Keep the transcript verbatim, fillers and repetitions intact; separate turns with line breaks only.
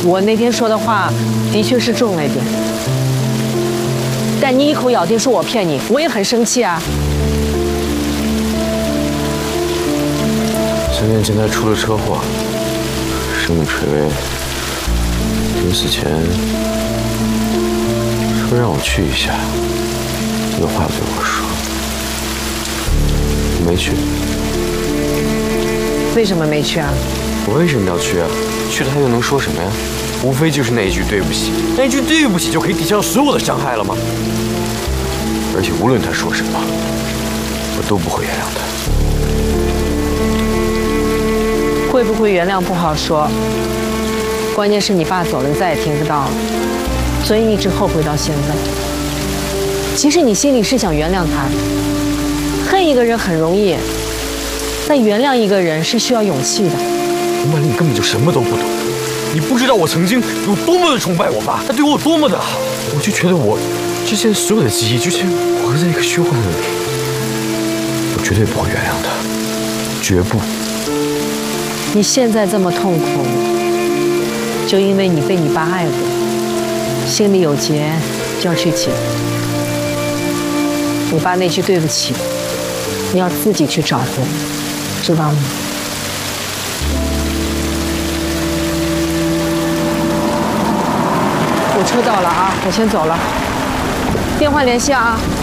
我那天说的话的确是重了一点，但你一口咬定说我骗你，我也很生气啊。
三年前他出了车祸，生命垂危，临死前说让我去一下，有话对我说，我没去。
为什么没去啊？
我为什么要去啊？去了他又能说什么呀？无非就是那一句对不起，那一句对不起就可以抵消所有的伤害了吗？而且无论他说什么，我都不会原谅他。
会不会原谅不好说，关键是你爸走了，再也听不到了，所以一直后悔到现在。其实你心里是想原谅他，恨一个人很容易，但原谅一个人是需要勇气的。
林曼丽，你根本就什么都不懂，你不知道我曾经有多么的崇拜我爸，他对我有多么的好，我就觉得我之前所有的记忆就像活在一个虚幻的里，我绝对不会原谅他，绝不。
你现在这么痛苦，就因为你被你爸爱过，心里有结就要去解。你爸那句对不起，你要自己去找回，知道吗？我车到了啊，我先走了，电话联系啊。